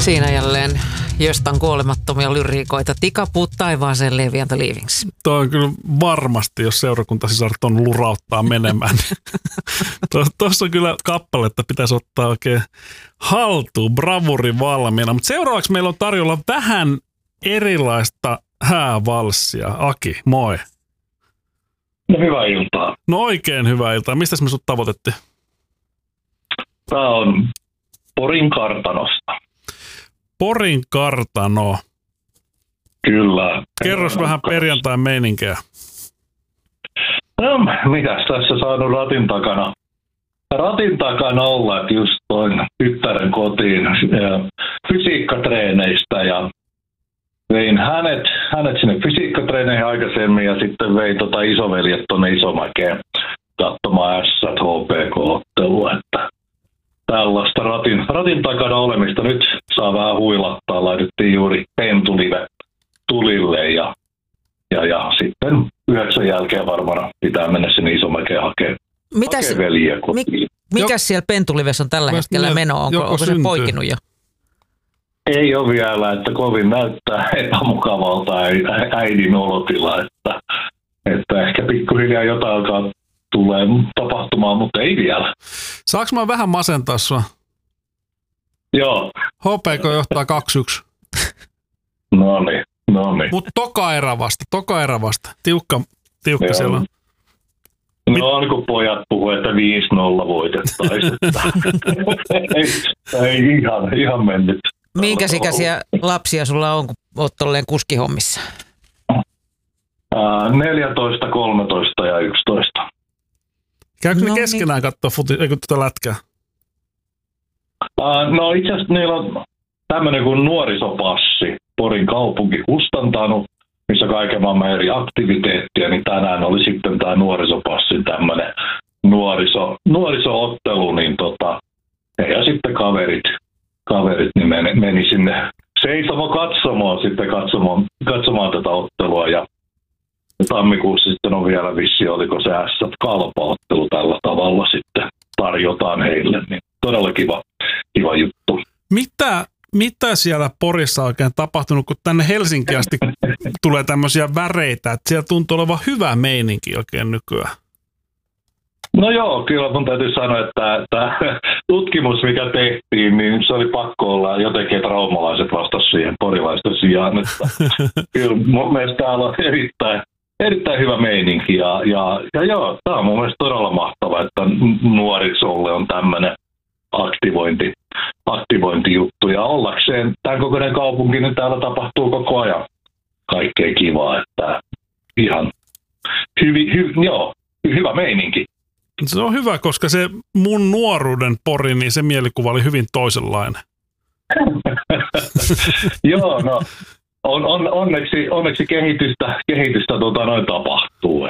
Siinä jälleen jostain kuolemattomia lyriikoita. Tikapuut taivaaseen, Levi and the Leavings. Tuo on kyllä varmasti, jos seurakuntasisaret on lurauttaa menemään. Tuossa on kyllä kappale, että pitäisi ottaa oikein haltuun, bravuri valmiina. Mutta seuraavaksi meillä on tarjolla vähän erilaista häävalssia. Aki, moi. No hyvää iltaa. No oikein hyvää iltaa. Mistä me sut tavoitettiin? Tämä on Porin kartanosta. Porin kartano. Kyllä. Kerros vähän perjantain meininkiä. No, mitäs tässä saanut ratin takana olla, että just toin tyttären kotiin fysiikkatreeneistä ja vein hänet sinne fysiikkatreeneihin aikaisemmin ja sitten vein isoveljet tuonne Isomäkeen katsomaan HPK-ottelua, että tällaista ratin takana olemista. Nyt saa vähän huilattaa. Laitettiin juuri pentulive tulille ja sitten 9 jälkeen varmaan pitää mennä sinne Isomäkeen hakemaan veljiä kotiin. Mikäs siellä pentulivessa on tällä hetkellä meno? Onko se poikinut jo? Ei ole vielä, että kovin näyttää epämukavalta äidin olotila, että ehkä pikkuhiljaa jotain alkaa tulee tapahtumaan, mutta ei vielä. Saanko mä vähän masentaa sua? Joo. HPK johtaa 2-1. No niin. Mutta toka erä vasta. Tiukka siellä on. No on kun pojat puhuu, että 5-0 voitettaisiin. ei ihan mennyt. Minkäs ikäisiä lapsia sulla on, kun oot tolleen kuskihommissa? 14, 13 ja 11. Käykö ne keskenään katsoa tuota lätkää? No itse asiassa niillä on tämmöinen kuin nuorisopassi. Porin kaupunki kustantanut, missä kaiken maailman eri aktiviteettia, niin tänään oli sitten tämä nuorisopassin tämmöinen nuoriso-ottelu, niin ja sitten kaverit niin meni sinne seisomo katsomaan sitten katsomaan tätä ottelua ja tammikuussa sitten on vielä vissi, oliko se SF-kalpaottelu tällä tavalla sitten tarjotaan heille, niin todella kiva juttu. Mitä siellä Porissa oikein tapahtunut, kun tänne Helsinkiin asti tulee tämmöisiä väreitä, että siellä tuntuu olevan hyvä meininki oikein nykyään? No joo, kyllä mun täytyy sanoa, että tämä tutkimus, mikä tehtiin, niin se oli pakko olla jotenkin, että raumalaiset vastasivat siihen porilaisten sijaan. Että kyllä mun mielestä täällä on erittäin hyvä meininki ja joo, tämä on mun mielestä todella mahtava, että nuorisolle on tämmöinen aktivointijuttu ja ollakseen tämän kokoinen kaupunki, niin täällä tapahtuu koko ajan kaikkea kivaa, että ihan hyvä meininki. Se on hyvä, koska se mun nuoruuden Pori, niin se mielikuva oli hyvin toisenlainen. Joo, no onneksi kehitystä noin tapahtuu,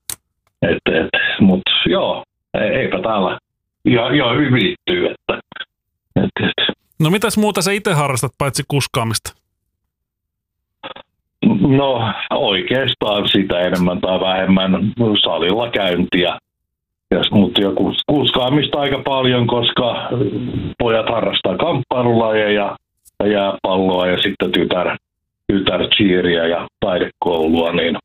mutta joo, eipä täällä ihan hyvin viihtyy, että. No mitäs muuta sä itse harrastat paitsi kuskaamista? No oikeastaan sitä enemmän tai vähemmän salilla käyntiä. Mutta jo kuskaamista aika paljon, koska pojat harrastaa kamppailulajeja ja jääpalloa ja sitten tytär cheeriä ja taidekoulua, niin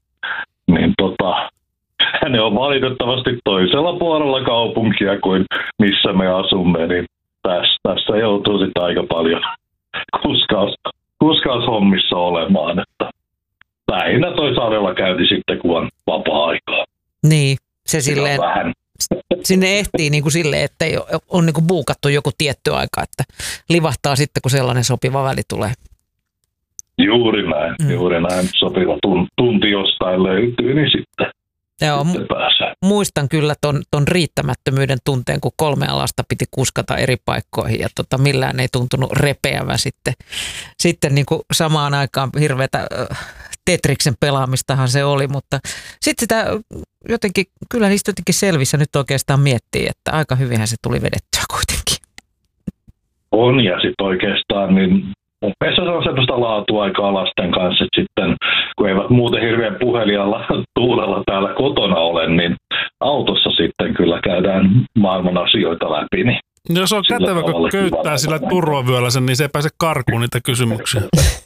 ne on valitettavasti toisella puolella kaupunkia kuin missä me asumme, niin tässä joutuu sitten aika paljon kuskaushommissa olemaan, että lähinnä toi salilla käynti sitten, kun on vapaa-aikaa. Niin, se silleen, sinne ehtii niin kuin silleen, että ei ole niin kuin buukattu joku tietty aika, että livahtaa sitten, kun sellainen sopiva väli tulee. Juuri näin. Sopiva tunti jostain löytyy, niin sitten. Joo, muistan kyllä ton riittämättömyyden tunteen, kun 3 alasta piti kuskata eri paikkoihin ja millään ei tuntunut repeävä sitten niin kuin samaan aikaan hirveätä Tetriksen pelaamistahan se oli, mutta sitten sitä jotenkin, kyllä niistä jotenkin selvissä nyt oikeastaan miettii, että aika hyvinhän se tuli vedettyä kuitenkin. On ja sitten oikeastaan niin mun mielestä se on sellaista laatuaikaa lasten kanssa, että sitten kun eivät muuten hirveän puhelijalla tuulella täällä kotona ole, niin autossa sitten kyllä käydään maailman asioita läpi. Niin Jos on kätevä, kun köyttää sillä turvavyöllä sen, niin se ei pääse karkuun niitä kysymyksiä.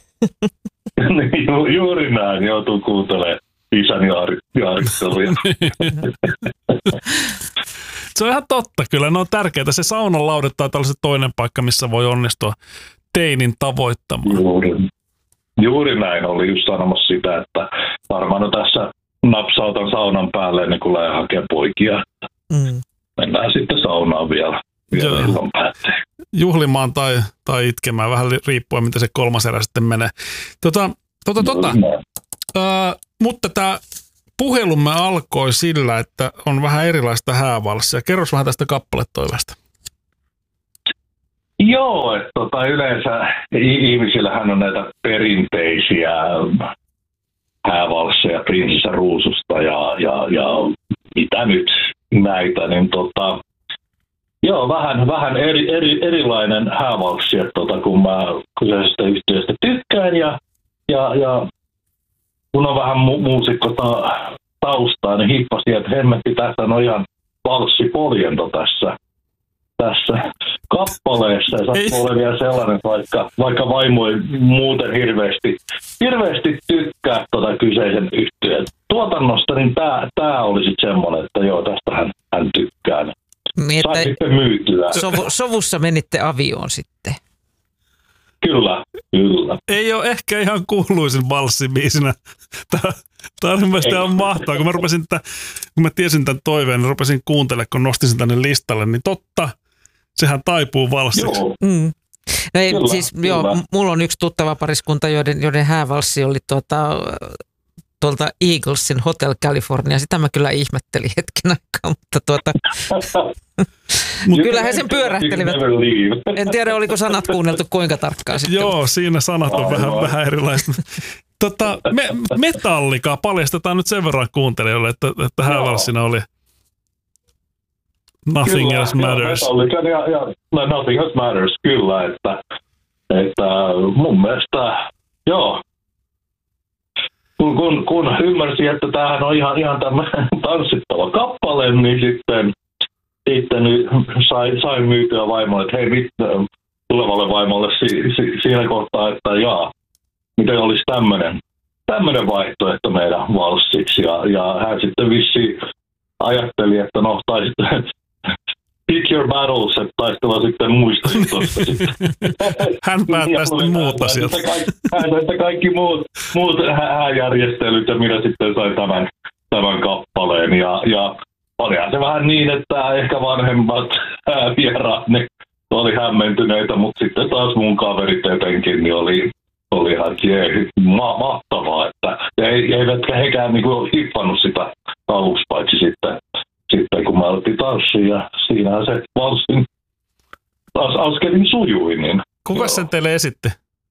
Juuri näin, joutuu kuuntelemaan isän jaaritteluja. Se on ihan totta kyllä, ne on tärkeää. Se saunan laudet tai tällaisen toinen paikka, missä voi onnistua teinin tavoittamaan. Juuri näin, oli just sanomassa sitä, että varmaan tässä napsautan saunan päälle ennen kuin lähden hakemaan poikia. Mennään sitten saunaan vielä ilman päätteen. Juhlimaan tai itkemään, vähän riippuen, miten se kolmas erä sitten menee. Mutta tämä puhelumme alkoi sillä, että on vähän erilaista häävalssia. Kerros vähän tästä kappaletoiveesta. Joo, että yleensä ihmisillähän on näitä perinteisiä häävalsseja Prinsessa Ruususta ja mitä nyt näitä, niin joo, vähän erilainen häävalssi, kun mä kyseisestä yhtiöstä tykkään ja kun on vähän muusikko taustaa, niin hippasin, että hemmetti, tässä on ihan valssipoljento tässä kappaleessa. Ja saattaa olla vielä sellainen, vaikka vaimo ei muuten hirveästi tykkää kyseisen yhtiön tuotannosta, niin tää oli sitten semmoinen, että joo, tästä hän tykkää. Sai sitten myytyä. Sovussa menitte avioon sitten. Kyllä. Ei ole ehkä ihan kuuluisin valssibiisinä. Tämä on mielestäni ihan mahtavaa. Kun mä tiesin tämän toiveen, niin rupesin kuuntelemaan, kun nostin sen tänne listalle, niin totta, sehän taipuu valssiksi. Joo. No ei, kyllä, siis kyllä. Joo, mulla on yksi tuttava pariskunta, joiden häävalssi oli tuolta Eaglesin Hotel California. Sitä mä kyllä ihmettelin hetken aikaa, mutta kyllähän sen pyörähtelivät. En tiedä, oliko sanat kuunneltu kuinka tarkkaan sitten. Joo, siinä sanat on vähän erilaista. Metallikaa paljastetaan nyt sen verran kuuntelijoille, että häävalssina oli Nothing kyllä, Else Matters. Metallica ja Nothing Else Matters, kyllä, että mun mielestä, joo. Kun ymmärsin, että tämähän on ihan tämmöinen tanssittava kappale, niin sitten sain myytyä vaimolle, että hei, tulevalle vaimolle siinä kohtaa, että miten olisi tämmöinen vaihtoehto meidän valssiksi. Ja hän sitten vissiin ajatteli, että tai sitten pick your battles, että taistella sitten muista jutuista. Hän päättää sitten muut asiat. Että kaikki muut hääjärjestelyt ja minä sitten sain tämän kappaleen. Ja olihan se vähän niin, että ehkä vanhemmat vieraat niin oli hämmentyneitä, mutta sitten taas mun kaverit etenkin niin oli ihan mahtavaa, että eivätkä hekään niinku hiffannut sitä aluksi, paitsi sitten kun mä alettiin tanssia ja siinähän se valssin askelin sujui. Niin, kuka sen teille esitti?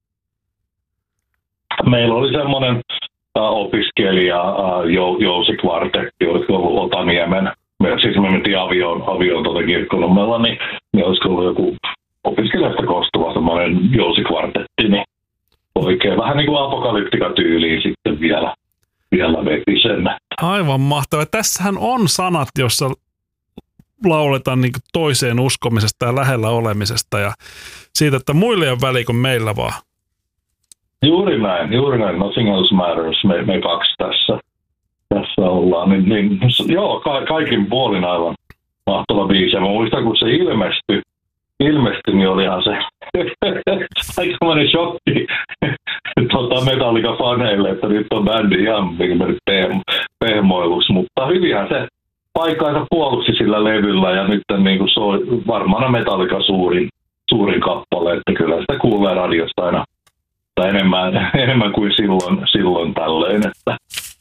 Meillä oli semmoinen opiskelija jousikvartetti, olisiko ollut Otaniemen. Siis me mentiin avioon Kirkkonummella, niin olisiko ollut joku opiskelijasta koostuva semmoinen jousikvartetti, niin oikein vähän niin kuin apokalyptika-tyyliin sitten vielä veti sen. Aivan mahtavaa. Tässähän on sanat, jossa lauletaan niin kuin toiseen uskomisesta ja lähellä olemisesta ja siitä, että muille ei ole väliä kuin meillä vaan. Juuri näin. Nothing Else Matters. Me kaksi tässä ollaan. Niin, joo, kaikin puolin aivan mahtava biisi. Mä muistan, kun se ilmestyi, niin olihan se aikamoinen shokki Metallica-faneille, että nyt on bändi ihan pehmoiluksi, mutta hyvinhän se paikkaansa puolusti sillä levyllä ja nyt niin se on varmaan Metallica suurin kappale, että kyllä sitä kuulee radiosta aina enemmän kuin silloin tällöin, että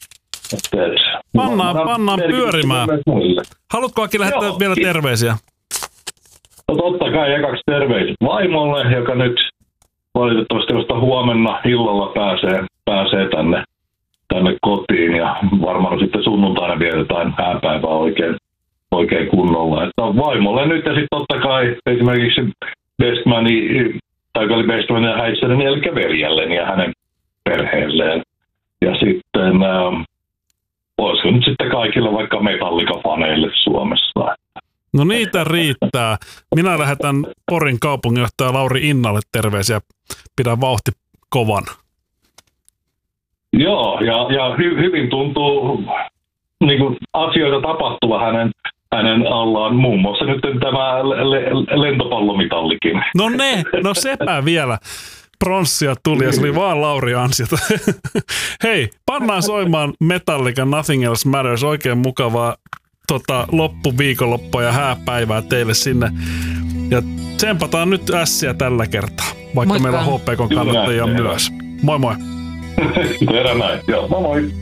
pannaan pyörimään. Haluatko Aki lähettää vielä terveisiä? No totta kai ekaksi terveiset vaimolle, joka nyt valitettavasti vasta huomenna illalla pääsee tänne kotiin ja varmaan sitten sunnuntaina vietetään hääpäivää oikein kunnolla. Että vaimolle nyt ja sitten totta kai esimerkiksi Bestmani, tai oli Bestmanin ja Häitsänen, eli veljälleen ja hänen perheelleen. Ja sitten olisiko nyt sitten kaikille vaikka Metallica-faneille Suomessa. No niitä riittää. Minä lähetän Porin kaupunginjohtaja Lauri Innalle terveisiä. Pidän vauhti kovan. Joo, ja hyvin tuntuu niin kuin asioita tapahtuva hänen allaan, muun muassa nyt tämä lentopallomitallikin. No sepä vielä. Pronssia tuli ja se oli vaan Lauri ansiota. Hei, pannaan soimaan Metallica Nothing Else Matters. Oikein mukavaa loppuviikonloppua ja hääpäivää teille sinne. Ja tsempataan nyt ässiä tällä kertaa, vaikka meillä on HPK:n kannattajia myös. Moi moi. Terä näin. Joo, moi moi.